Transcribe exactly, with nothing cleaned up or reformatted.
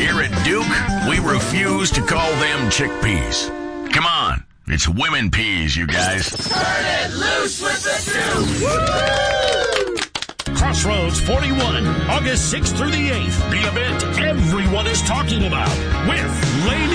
Here at Duke, we refuse to call them chickpeas. Come on, it's women peas, you guys. Turn it loose with the Duke! Crossroads forty-one, August sixth through the eighth. The event everyone is talking about with Lady